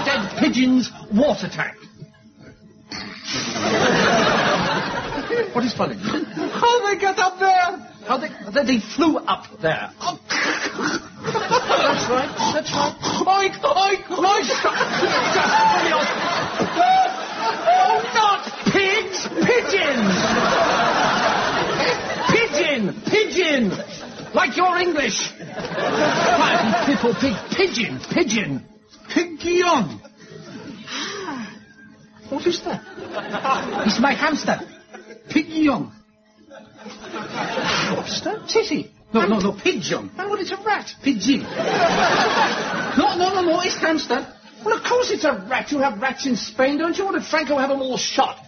dead pigeon's water tank. What is funny? How they got up there? How they flew up there. Oh. That's right. Oink, oink, oink. Oh, not pigs, pigeons. Pigeon. Like your English. People, pigeon. Pigeon. What is that? It's my hamster. Pigeon. Hamster? Titty. No, pigeon. Oh, well, it's a rat. Pigeon. No, it's hamster. Well, of course it's a rat. You have rats in Spain, don't you? Or did Franco have them all shot?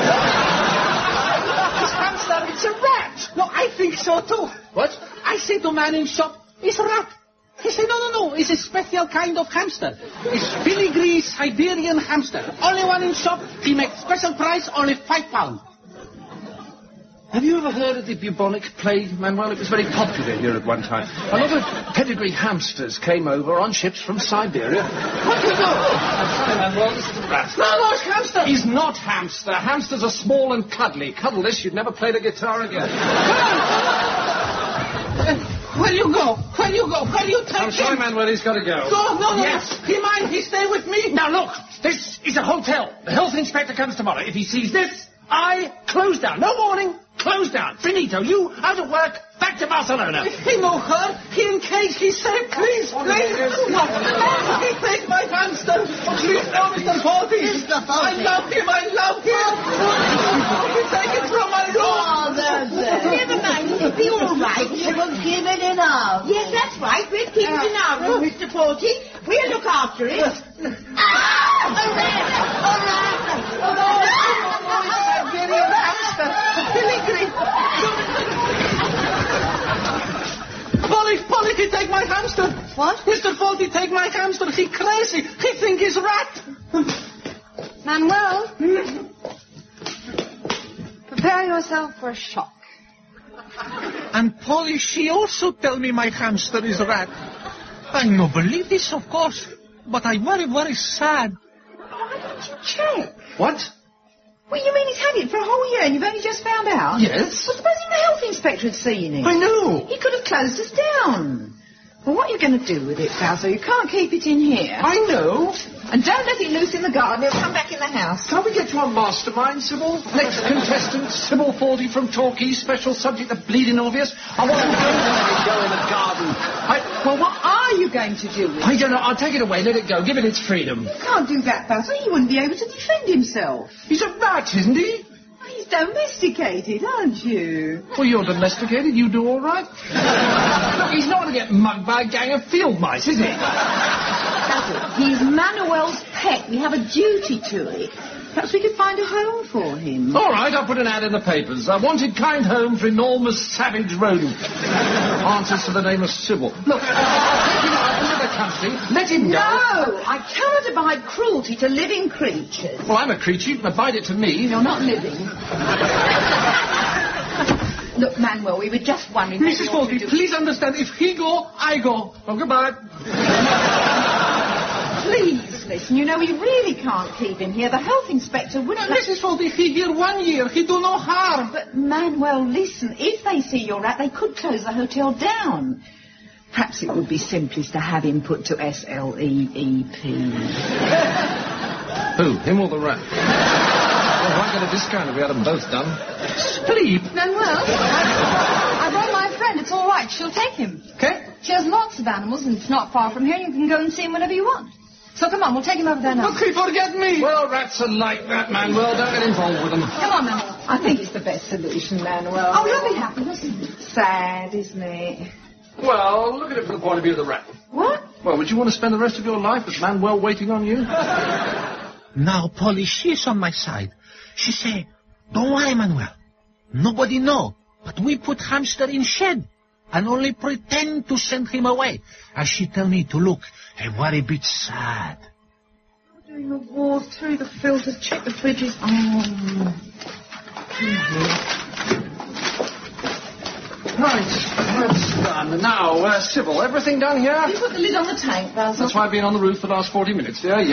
It's hamster. It's a rat. No, I think so too. What? I say to man in shop, it's a rat. He said, no, it's a special kind of hamster. It's filigree Siberian hamster. Only one in shop. He makes special price, only £5. Have you ever heard of the bubonic plague, Manuel? It was very popular here at one time. A lot of pedigree hamsters came over on ships from Siberia. What do you know? Manuel, this is a rat. No, it's hamster. He's not hamster. Hamsters are small and cuddly. Cuddle this, you'd never play the guitar again. Where you go? Where you take him? I'm sorry, Manuel, he's got to go. No. Yes. He mind, he stay with me. Now, look, this is a hotel. The health inspector comes tomorrow. If he sees this, I close down. No warning. Close down. Finito. You out of work. Back to Barcelona. He know her. He in cage. He said, please. He take my hamster. Please, no, Mr. Forty. I love him. He take it from my room. Oh, never mind. It'll be all right. We'll give it enough. Yes, that's right. We'll keep it in our room, Mr. Forty. We'll look after it. A rat. Siberian hamster. Filigree. Polly, he take my hamster. What? Mr. Forty take my hamster. He crazy. He think he's rat. Manuel, prepare yourself for a shock. And Polly, she also tell me my hamster is rat. I no believe this, of course. But I'm very, very sad. Why don't you check? What? Well, you mean he's had it for a whole year and you've only just found out? Yes. Well, supposing the health inspector had seen it. I know. He could have closed us down. Well, what are you going to do with it, Fausto? You can't keep it in here. I know. And don't let it loose in the garden. It'll come back in the house. Can't we get to our mastermind, Sybil? Next contestant, Sybil Forty from Torquay. Special subject, the bleeding obvious. I want to let it go in the garden. Well, what are you going to do with it? I don't know. I'll take it away. Let it go. Give it its freedom. You can't do that, Fausto. He wouldn't be able to defend himself. He's a rat, isn't he? He's domesticated, aren't you? Well, you're domesticated. You do all right. Look, he's not going to get mugged by a gang of field mice, is he? He's Manuel's pet. We have a duty to it. Perhaps we could find a home for him. All right, I'll put an ad in the papers. A wanted kind home for enormous savage rodent. Answers to the name of Sybil. Look, I'll take him out into the country. Let him go. No, I cannot abide cruelty to living creatures. Well, I'm a creature. You can abide it to me. You're not living. Look, Manuel, we were just wondering... Mrs. Forty, please understand. If he go, I go. Oh, goodbye. Please listen. You know, we really can't keep him here. The health inspector wouldn't... Mrs. Forty, he here 1 year. He do no harm. But, Manuel, listen. If they see your rat, they could close the hotel down. Perhaps it would be simplest to have him put to SLEEP. Who? Him or the rat? Well, why get a discount if we had them both done? Sleep. Manuel, I brought my friend. It's all right. She'll take him. Okay? She has lots of animals, and it's not far from here. You can go and see him whenever you want. So come on, we'll take him over there now. Okay, forget me. Well, rats are like that, Manuel. Don't get involved with them. Come on, Manuel. I think it's the best solution, Manuel. Oh, he'll be happy, listen. Sad, isn't it? Well, look at it from the point of view of the rat. What? Well, would you want to spend the rest of your life with Manuel waiting on you? Now, Polly, she's on my side. She say, don't worry, Manuel. Nobody know. But we put hamster in shed and only pretend to send him away. And she tell me to look a very bit sad. Doing the walls through the filter, check the fridges. Right, that's done. Now, Sybil, everything done here? You put the lid on the tank, Basil. That's why I've been on the roof for the last 40 minutes, dear.